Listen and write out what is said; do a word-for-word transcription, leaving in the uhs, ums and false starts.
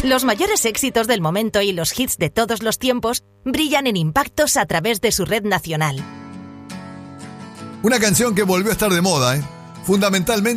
Los mayores éxitos del momento y los hits de todos los tiempos brillan en Impactos a través de su red nacional. Una canción que volvió a estar de moda, ¿eh? Fundamentalmente